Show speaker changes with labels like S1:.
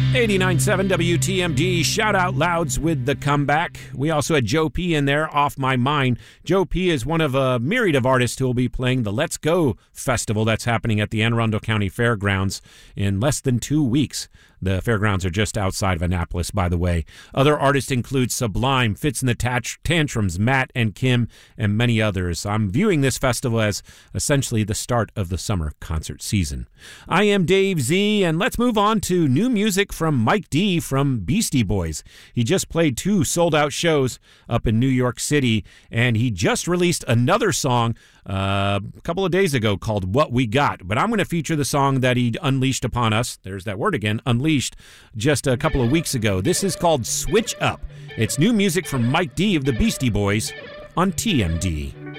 S1: 89.7 WTMD, shout out louds with the comeback. We also had Joe P in there, Off My Mind. Joe P is one of a myriad of artists who will be playing the Let's Go Festival that's happening at the Anne Arundel County Fairgrounds in less than 2 weeks. The fairgrounds are just outside of Annapolis, by the way. Other artists include Sublime, Fits in the Tantrums, Matt and Kim, and many others. I'm viewing this festival as essentially the start of the summer concert season. I am Dave Z, and let's move on to new music from Mike D from Beastie Boys. He just played 2 sold-out shows up in New York City, and he just released another song a couple of days ago called What We Got. But I'm going to feature the song that he unleashed upon us. There's that word again, unleashed, just a couple of weeks ago. This is called Switch Up. It's new music from Mike D of the Beastie Boys on TMD.